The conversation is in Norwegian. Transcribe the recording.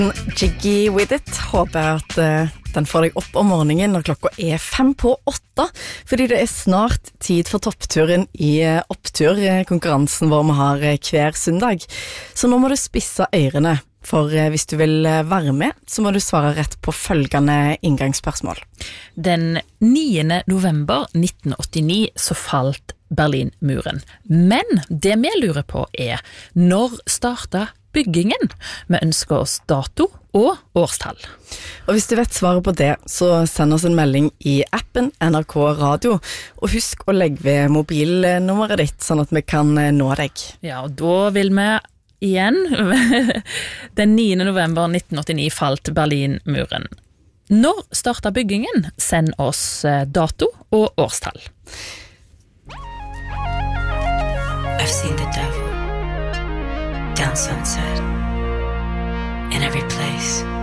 Jiggy with it. Håper at den får deg opp om morgenen når klokka 7:55, fordi det snart tid for toppturen i Opptur, konkurransen vår vi har hver søndag. Så nå må du spisse ørene, for hvis du vil være med, så må du svare rett på følgende inngangsspørsmål. Den 9. november 1989 så falt Berlinmuren. Men det vi lurer på når startet byggingen? Vi ønsker oss dato og årstall. Og hvis du vet svaret på det, så send oss en melding i appen NRK Radio, og husk å legge ved mobilnummeret ditt, sånn at vi kan nå deg. Ja, og da vil vi igjen, den 9. november 1989 falt Berlinmuren. Når startet byggingen? Send oss dato og årstall. I've seen the devil down sunset in every place.